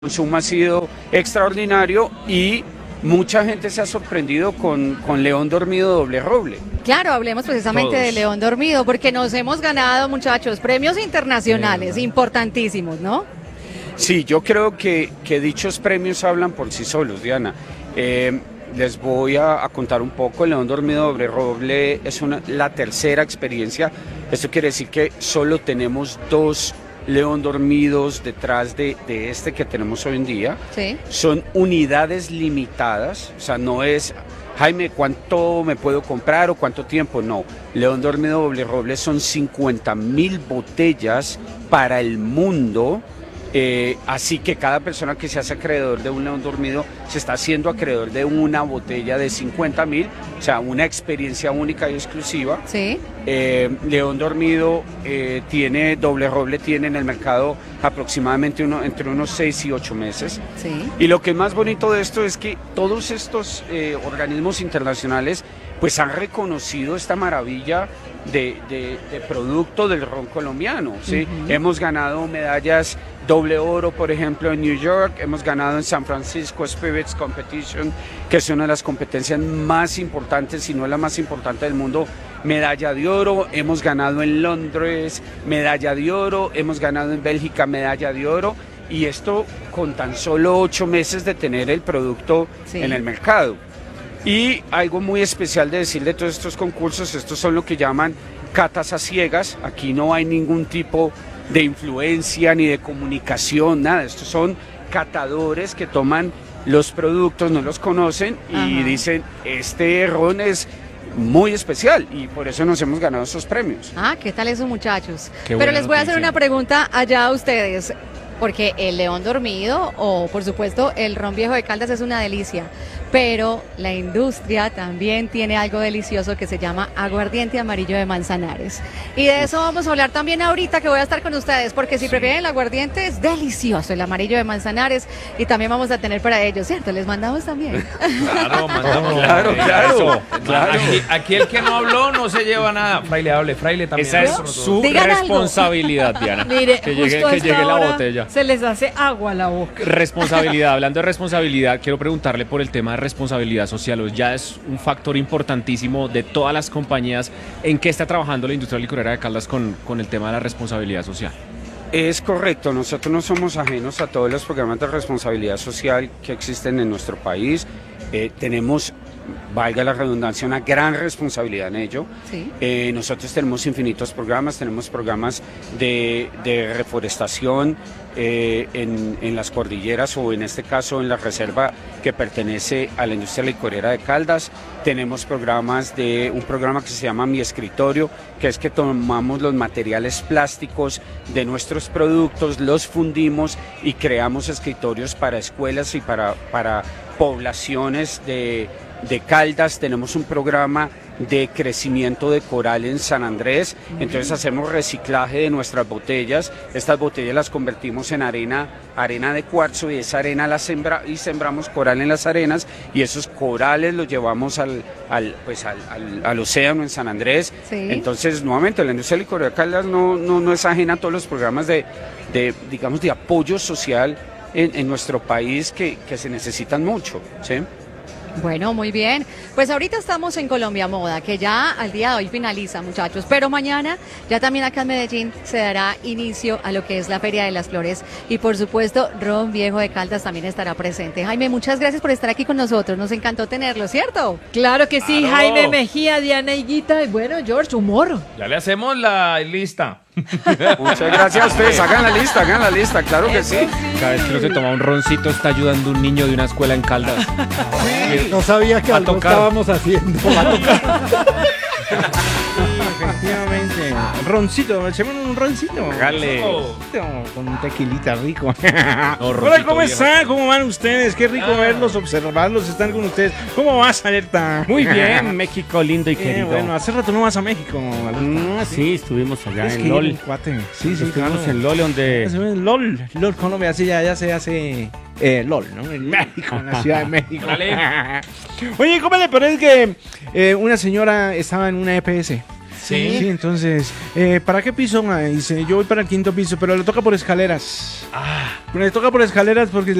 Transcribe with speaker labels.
Speaker 1: consumo ha sido extraordinario y mucha gente se ha sorprendido con León Dormido Doble Roble.
Speaker 2: Claro, hablemos precisamente de León Dormido, porque nos hemos ganado, muchachos, premios internacionales importantísimos, ¿no?
Speaker 1: Sí, yo creo que dichos premios hablan por sí solos, Diana. Les voy a contar un poco. León Dormido Doble Roble es la tercera experiencia. Esto quiere decir que solo tenemos 2 León Dormidos detrás de este que tenemos hoy en día.
Speaker 2: Sí.
Speaker 1: Son unidades limitadas, o sea, no es, Jaime, ¿cuánto me puedo comprar o cuánto tiempo? No, León Dormido Doble Roble son 50,000 botellas para el mundo. Así que cada persona que se hace acreedor de un León Dormido se está haciendo acreedor de una botella de 50,000, o sea, una experiencia única y exclusiva.
Speaker 2: Sí.
Speaker 1: León Dormido Doble Roble tiene en el mercado aproximadamente entre unos 6 y 8 meses.
Speaker 2: Sí.
Speaker 1: Y lo que es más bonito de esto es que todos estos organismos internacionales pues han reconocido esta maravilla de producto del ron colombiano, ¿sí? Hemos ganado medallas doble oro, por ejemplo, en New York, hemos ganado en San Francisco Spirits Competition, que es una de las competencias más importantes, si no la más importante del mundo, medalla de oro, hemos ganado en Londres, medalla de oro, hemos ganado en Bélgica, medalla de oro, y esto con tan solo 8 meses de tener el producto en el mercado. Y algo muy especial de decir de todos estos concursos, estos son lo que llaman catas a ciegas. Aquí no hay ningún tipo de influencia ni de comunicación, nada. Estos son catadores que toman los productos, no los conocen y dicen, este ron es muy especial y por eso nos hemos ganado esos premios.
Speaker 2: Ah, ¿qué tal eso, muchachos? Pero les voy a hacer una pregunta allá a ustedes, porque el León Dormido o por supuesto el ron viejo de Caldas es una delicia, pero la industria también tiene algo delicioso que se llama aguardiente amarillo de Manzanares. Y de eso vamos a hablar también ahorita que voy a estar con ustedes, porque si prefieren el aguardiente es delicioso el amarillo de Manzanares y también vamos a tener para ellos, ¿cierto? Les mandamos también.
Speaker 3: Claro, mandamos.
Speaker 1: Claro.
Speaker 3: Aquí el que no habló no se lleva nada. Fraile, hable, Fraile también.
Speaker 4: Esa es su
Speaker 2: Digan
Speaker 4: responsabilidad, Diana.
Speaker 5: Mire,
Speaker 4: que llegue la botella.
Speaker 5: Se les hace agua a la boca.
Speaker 4: Responsabilidad, hablando de responsabilidad, quiero preguntarle por el tema de responsabilidad social. Ya es un factor importantísimo de todas las compañías. ¿En qué está trabajando la industria licorera de Caldas con el tema de la responsabilidad social?
Speaker 1: Es correcto, nosotros no somos ajenos a todos los programas de responsabilidad social que existen en nuestro país. Tenemos, valga la redundancia, una gran responsabilidad en ello.
Speaker 2: Sí.
Speaker 1: Nosotros tenemos infinitos programas, tenemos programas de reforestación en las cordilleras o en este caso en la reserva que pertenece a la industria licorera de Caldas. Tenemos un programa que se llama Mi Escritorio, que es que tomamos los materiales plásticos de nuestros productos, los fundimos y creamos escritorios para escuelas y para poblaciones de Caldas. Tenemos un programa de crecimiento de coral en San Andrés, entonces hacemos reciclaje de nuestras botellas. Estas botellas las convertimos en arena de cuarzo y esa arena sembramos coral en las arenas y esos corales los llevamos al océano en San Andrés.
Speaker 2: Sí.
Speaker 1: Entonces, nuevamente, la industria licorera de Caldas no es ajena a todos los programas de apoyo social en nuestro país que se necesitan mucho, ¿sí?
Speaker 2: Bueno, muy bien. Pues ahorita estamos en Colombia Moda, que ya al día de hoy finaliza, muchachos, pero mañana ya también acá en Medellín se dará inicio a lo que es la Feria de las Flores y por supuesto Ron Viejo de Caldas también estará presente. Jaime, muchas gracias por estar aquí con nosotros, nos encantó tenerlo, ¿cierto?
Speaker 5: Claro que sí,
Speaker 3: Claro.
Speaker 5: Jaime Mejía, Diana Higuita y bueno, George, humor.
Speaker 3: Ya le hacemos la lista.
Speaker 1: Muchas gracias a ustedes, hagan la lista, claro que sí.
Speaker 4: Cada vez que uno se toma un roncito está ayudando a un niño de una escuela en Caldas.
Speaker 6: No sabía que algo estábamos haciendo.
Speaker 7: Efectivamente. Roncito, echemos un roncito.
Speaker 4: Hágale.
Speaker 7: Con un tequilita rico.
Speaker 4: No,
Speaker 7: Hola,
Speaker 4: roncito
Speaker 7: ¿cómo
Speaker 4: viejo.
Speaker 7: están? ¿Cmo van ustedes? Qué rico verlos, observarlos, estar con ustedes. ¿Cómo vas, Alerta?
Speaker 8: Muy bien, México lindo y querido.
Speaker 7: Bueno, hace rato no vas a México, Alerta.
Speaker 8: Sí, estuvimos allá
Speaker 7: Es que
Speaker 8: en LOL.
Speaker 7: el cuate. Sí,
Speaker 8: Estuvimos
Speaker 7: claro.
Speaker 8: en LOL donde...
Speaker 7: LOL Colombia, sí, ya se hace LOL, ¿no? En México, en la Ciudad de México. Oye, ¿cómo le parece que una señora estaba en una EPS? Sí, entonces, ¿para qué piso? Dice, yo voy para el 5.º piso, pero le toca por escaleras. Le toca por escaleras porque